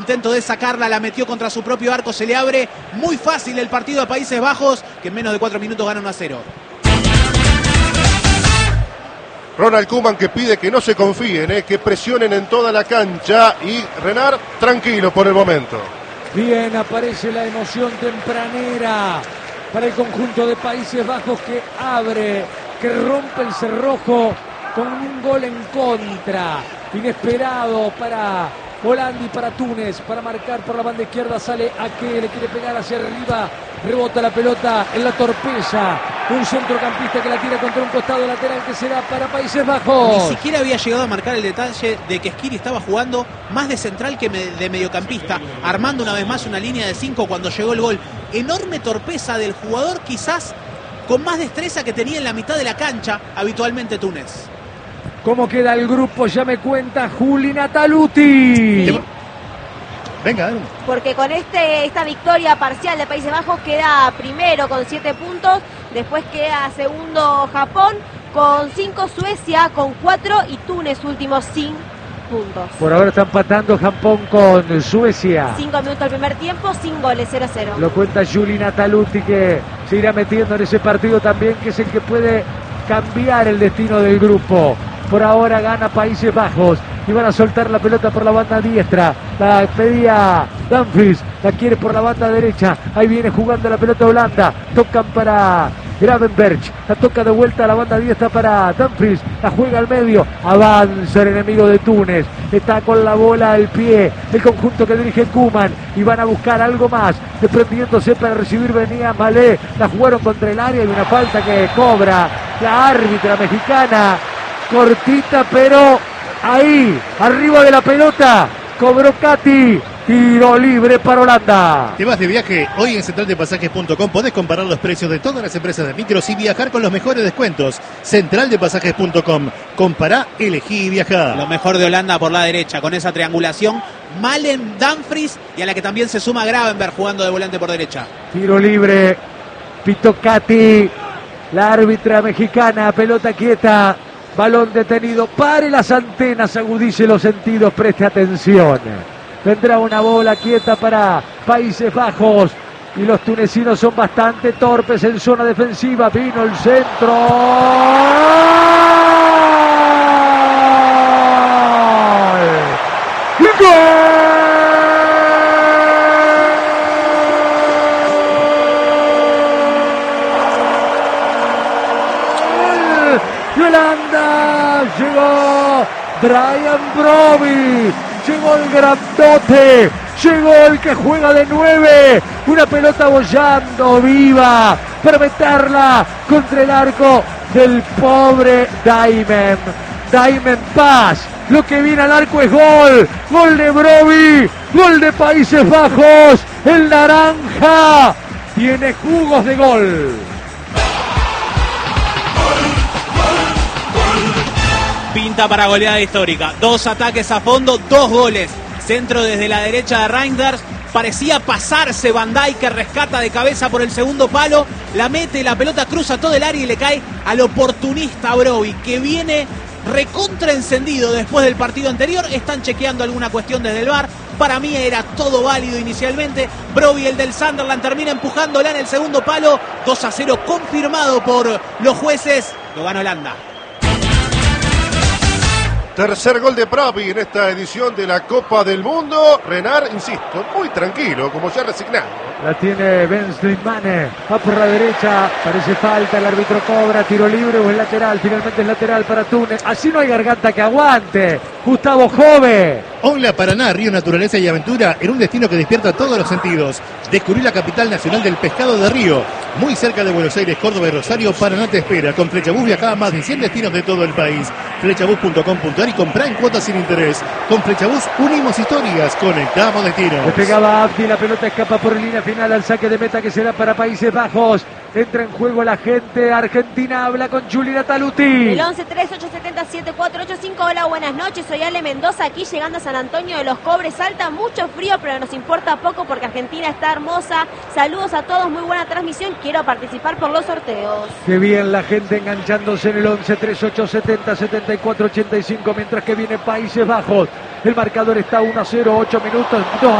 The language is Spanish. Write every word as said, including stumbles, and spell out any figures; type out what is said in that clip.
Intento de sacarla, la metió contra su propio arco, se le abre muy fácil el partido a Países Bajos, que en menos de cuatro minutos gana uno a cero. Ronald Koeman que pide que no se confíen, eh, que presionen en toda la cancha, y Renard tranquilo por el momento. Bien, aparece la emoción tempranera para el conjunto de Países Bajos, que abre, que rompe el cerrojo con un gol en contra. Inesperado para Holanda y para Túnez, para marcar por la banda izquierda. Sale Ake, le quiere pegar hacia arriba, rebota la pelota en la torpeza. Un centrocampista que la tira contra un costado lateral que será para Países Bajos. Ni siquiera había llegado a marcar el detalle de que Skhiri estaba jugando más de central que de mediocampista, armando una vez más una línea de cinco cuando llegó el gol. Enorme torpeza del jugador, quizás con más destreza que tenía en la mitad de la cancha habitualmente Túnez. ¿Cómo queda el grupo? Ya me cuenta Juli Nataluti. Sí. Venga, venga. Porque con este, esta victoria parcial de Países Bajos queda primero con siete puntos, después queda segundo Japón con cinco, Suecia con cuatro y Túnez último sin puntos. Por ahora está empatando Japón con Suecia. Cinco minutos al primer tiempo, sin goles, cero a cero. Lo cuenta Juli Nataluti, que se irá metiendo en ese partido también, que es el que puede cambiar el destino del grupo. Por ahora gana Países Bajos y van a soltar la pelota por la banda diestra. La pedía Dumfries, la quiere por la banda derecha. Ahí viene jugando la pelota Holanda. Tocan para Gravenberch, la toca de vuelta a la banda diestra para Dumfries. La juega al medio. Avanza el enemigo de Túnez. Está con la bola al pie el conjunto que dirige Koeman. Y van a buscar algo más. Desprendiéndose para recibir venía Malé. La jugaron contra el área y una falta que cobra la árbitra mexicana. Cortita, pero ahí, arriba de la pelota, cobró Cati. Tiro libre para Holanda. Te vas de viaje. Hoy en central de pasajes punto com podés comparar los precios de todas las empresas de micros y viajar con los mejores descuentos. central de pasajes punto com. Compará, elegí y viajá. Lo mejor de Holanda por la derecha, con esa triangulación. Malen, Dumfries, y a la que también se suma Gravenberch jugando de volante por derecha. Tiro libre, Pito Cati, la árbitra mexicana, pelota quieta. Balón detenido, pare las antenas, agudice los sentidos, preste atención. Vendrá una bola quieta para Países Bajos y los tunecinos son bastante torpes en zona defensiva. Vino el centro. ¡Gol! Holanda, llegó Brian Brobbey, llegó el grandote, llegó el que juega de nueve, una pelota bollando viva para meterla contra el arco del pobre Daimen, Daimen Paz. Lo que viene al arco es gol, gol de Brobbey, gol de Países Bajos, el naranja tiene jugos de gol. Pinta para goleada histórica. Dos ataques a fondo, dos goles. Centro desde la derecha de Reinders. Parecía pasarse Van Dijk, que rescata de cabeza por el segundo palo. La mete, la pelota cruza todo el área y le cae al oportunista Brobbey, que viene recontra encendido después del partido anterior. Están chequeando alguna cuestión desde el V A R. Para mí era todo válido inicialmente. Brobbey, el del Sunderland, termina empujándola en el segundo palo. dos a cero confirmado por los jueces. Lo gana Holanda. Tercer gol de Brobbey en esta edición de la Copa del Mundo. Renard, insisto, muy tranquilo, como ya resignado. La tiene Ben Slimane, va por la derecha, parece falta, el árbitro cobra, tiro libre o es lateral, finalmente es lateral para Túnez. Así no hay garganta que aguante. Gustavo Jove. Hola Paraná, río, naturaleza y aventura en un destino que despierta todos los sentidos. Descubrí la capital nacional del pescado de río. Muy cerca de Buenos Aires, Córdoba y Rosario, Paraná te espera. Con Flechabús viajá a más de cien destinos de todo el país. flechabús punto com punto ar y comprá en cuotas sin interés. Con Flechabús unimos historias, conectamos destinos. Le pegaba Abdi, la pelota escapa por línea final al saque de meta que será para Países Bajos. Entra en juego la gente argentina, habla con Juli Nataluti. El once tres ocho siete siete cuatro ocho cinco. Hola, buenas noches, soy Ale Mendoza, aquí llegando a San Antonio de los Cobres. Salta mucho frío, pero nos importa poco porque Argentina está hermosa. Saludos a todos, muy buena transmisión. Quiero participar por los sorteos. Qué bien la gente enganchándose en el once tres ocho siete cero siete cuatro ocho cinco, mientras que viene Países Bajos. El marcador está uno a cero, ocho minutos, dos